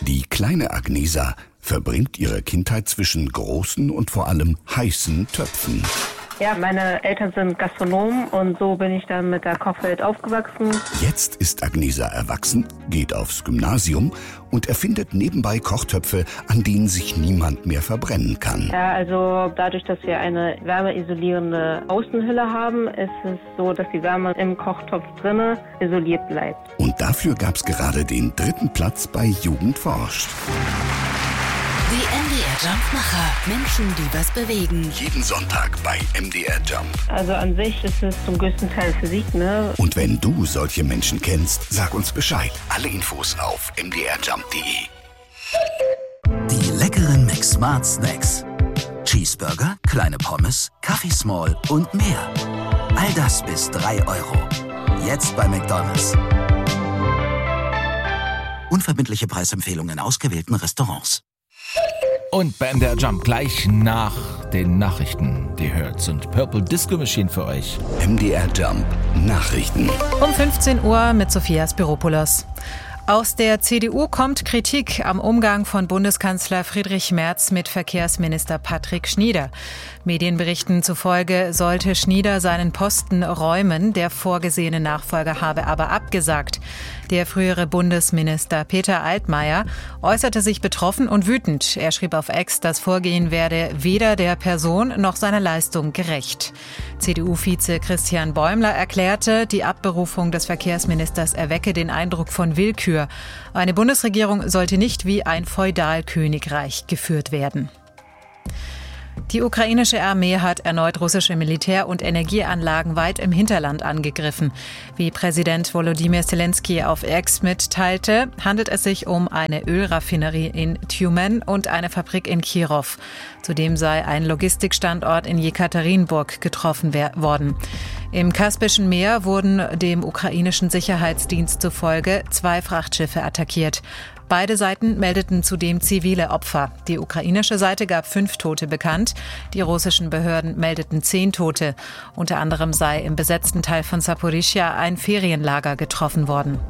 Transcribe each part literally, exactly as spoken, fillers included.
Die kleine Agnesa verbringt ihre Kindheit zwischen großen und vor allem heißen Töpfen. Ja, meine Eltern sind Gastronomen und so bin ich dann mit der Kochwelt aufgewachsen. Jetzt ist Agnesa erwachsen, geht aufs Gymnasium und erfindet nebenbei Kochtöpfe, an denen sich niemand mehr verbrennen kann. Ja, also dadurch, dass wir eine wärmeisolierende Außenhülle haben, ist es so, dass die Wärme im Kochtopf drinne isoliert bleibt. Und dafür gab's gerade den dritten Platz bei Jugend forscht. Die M D R-Jumpmacher. Menschen, die was bewegen. Jeden Sonntag bei M D R Jump. Also an sich ist es zum größten Teil Physik, ne? Und wenn du solche Menschen kennst, sag uns Bescheid. Alle Infos auf m d r jump punkt d e. Die leckeren McSmart Snacks. Cheeseburger, kleine Pommes, Kaffee Small und mehr. All das bis drei Euro. Jetzt bei McDonald's. Unverbindliche Preisempfehlungen in ausgewählten Restaurants. Und bei M D R Jump gleich nach den Nachrichten. Die Hurts und Purple Disco Machine für euch. M D R Jump Nachrichten. Um fünfzehn Uhr mit Sophia Spiropoulos. Aus der C D U kommt Kritik am Umgang von Bundeskanzler Friedrich Merz mit Verkehrsminister Patrick Schnieder. Medienberichten zufolge sollte Schnieder seinen Posten räumen. Der vorgesehene Nachfolger habe aber abgesagt. Der frühere Bundesminister Peter Altmaier äußerte sich betroffen und wütend. Er schrieb auf X, das Vorgehen werde weder der Person noch seiner Leistung gerecht. C D U-Vize Christian Bäumler erklärte, die Abberufung des Verkehrsministers erwecke den Eindruck von Willkür. Eine Bundesregierung sollte nicht wie ein Feudalkönigreich geführt werden. Die ukrainische Armee hat erneut russische Militär- und Energieanlagen weit im Hinterland angegriffen. Wie Präsident Volodymyr Zelensky auf X mitteilte, handelt es sich um eine Ölraffinerie in Tjumen und eine Fabrik in Kirov. Zudem sei ein Logistikstandort in Jekaterinburg getroffen worden. Im Kaspischen Meer wurden dem ukrainischen Sicherheitsdienst zufolge zwei Frachtschiffe attackiert. Beide Seiten meldeten zudem zivile Opfer. Die ukrainische Seite gab fünf Tote bekannt. Die russischen Behörden meldeten zehn Tote. Unter anderem sei im besetzten Teil von Saporischschja ein Ferienlager getroffen worden.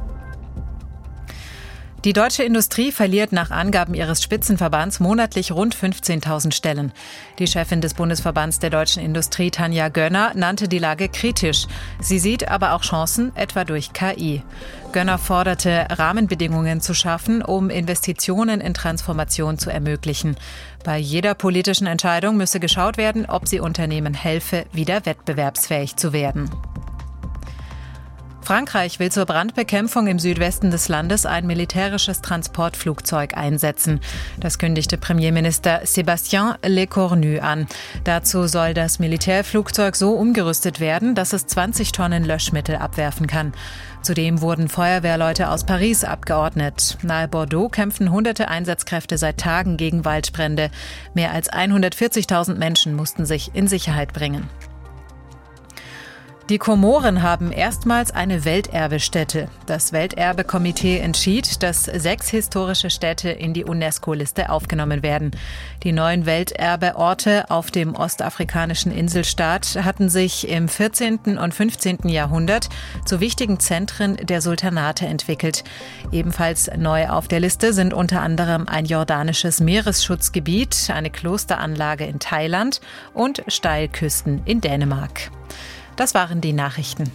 Die deutsche Industrie verliert nach Angaben ihres Spitzenverbands monatlich rund fünfzehntausend Stellen. Die Chefin des Bundesverbands der deutschen Industrie, Tanja Gönner, nannte die Lage kritisch. Sie sieht aber auch Chancen, etwa durch K I. Gönner forderte, Rahmenbedingungen zu schaffen, um Investitionen in Transformation zu ermöglichen. Bei jeder politischen Entscheidung müsse geschaut werden, ob sie Unternehmen helfe, wieder wettbewerbsfähig zu werden. Frankreich will zur Brandbekämpfung im Südwesten des Landes ein militärisches Transportflugzeug einsetzen. Das kündigte Premierminister Sébastien Lecornu an. Dazu soll das Militärflugzeug so umgerüstet werden, dass es zwanzig Tonnen Löschmittel abwerfen kann. Zudem wurden Feuerwehrleute aus Paris abgeordnet. Nahe Bordeaux kämpfen hunderte Einsatzkräfte seit Tagen gegen Waldbrände. Mehr als hundertvierzigtausend Menschen mussten sich in Sicherheit bringen. Die Komoren haben erstmals eine Welterbestätte. Das Welterbekomitee entschied, dass sechs historische Städte in die UNESCO-Liste aufgenommen werden. Die neuen Welterbeorte auf dem ostafrikanischen Inselstaat hatten sich im vierzehnten und fünfzehnten Jahrhundert zu wichtigen Zentren der Sultanate entwickelt. Ebenfalls neu auf der Liste sind unter anderem ein jordanisches Meeresschutzgebiet, eine Klosteranlage in Thailand und Steilküsten in Dänemark. Das waren die Nachrichten.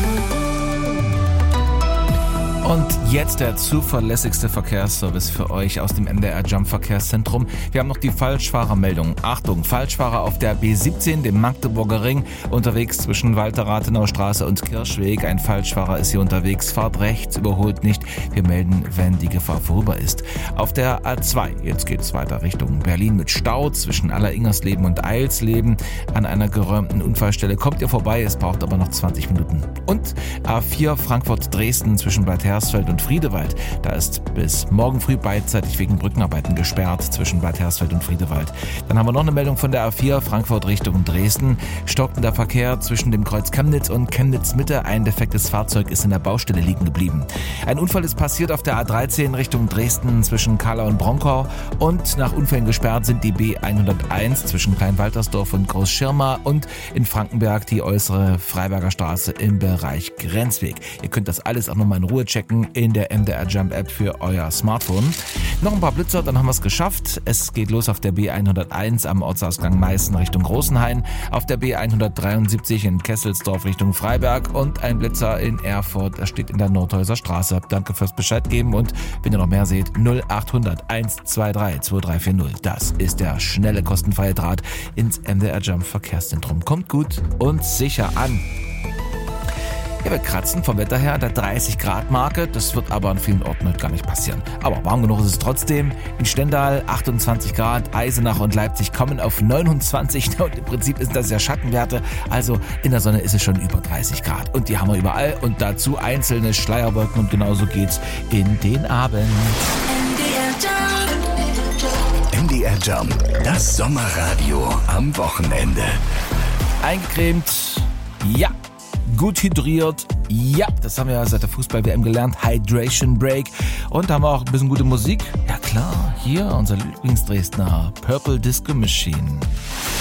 Und jetzt der zuverlässigste Verkehrsservice für euch aus dem M D R Jump Verkehrszentrum. Wir haben noch die Falschfahrermeldung. Achtung, Falschfahrer auf der B siebzehn, dem Magdeburger Ring, unterwegs zwischen Walter-Rathenau-Straße und Kirchweg. Ein Falschfahrer ist hier unterwegs, fahrt rechts, überholt nicht. Wir melden, wenn die Gefahr vorüber ist. Auf der A zwei, jetzt geht es weiter Richtung Berlin mit Stau zwischen Alleringersleben und Eilsleben. An einer geräumten Unfallstelle kommt ihr vorbei, es braucht aber noch zwanzig Minuten. Und A vier Frankfurt-Dresden zwischen Bad Hersfeld und Friedewald. Da ist bis morgen früh beidseitig wegen Brückenarbeiten gesperrt zwischen Bad Hersfeld und Friedewald. Dann haben wir noch eine Meldung von der A vier Frankfurt Richtung Dresden. Stockender Verkehr zwischen dem Kreuz Chemnitz und Chemnitz Mitte. Ein defektes Fahrzeug ist in der Baustelle liegen geblieben. Ein Unfall ist passiert auf der A dreizehn Richtung Dresden zwischen Kallau und Bronkau. Und nach Unfällen gesperrt sind die B hunderteins zwischen Kleinwaltersdorf und Großschirma und in Frankenberg die äußere Freiberger Straße im Bereich Grenzweg. Ihr könnt das alles auch nochmal in Ruhe checken checken in der M D R Jump App für euer Smartphone. Noch ein paar Blitzer, dann haben wir es geschafft. Es geht los auf der B hunderteins am Ortsausgang Meißen Richtung Rosenhain, auf der B hundertdreiundsiebzig in Kesselsdorf Richtung Freiberg und ein Blitzer in Erfurt, das steht in der Nordhäuser Straße. Danke fürs Bescheid geben und wenn ihr noch mehr seht, null achthundert eins zwei drei zwei drei vier null. Das ist der schnelle, kostenfreie Draht ins M D R Jump Verkehrszentrum. Kommt gut und sicher an. Ja, wir kratzen vom Wetter her an der dreißig Grad Marke. Das wird aber an vielen Orten heute gar nicht passieren. Aber warm genug ist es trotzdem. In Stendal achtundzwanzig Grad, Eisenach und Leipzig kommen auf neunundzwanzig. Und im Prinzip sind das ja Schattenwerte. Also in der Sonne ist es schon über dreißig Grad. Und die haben wir überall. Und dazu einzelne Schleierwolken. Und genauso geht's in den Abend. M D R Jump, das Sommerradio am Wochenende. Eingecremt, ja. Gut hydriert, ja, das haben wir ja seit der Fußball-W M gelernt, Hydration Break. Und da haben wir auch ein bisschen gute Musik. Ja klar, hier unser Lieblingsdresdner Purple Disco Machine.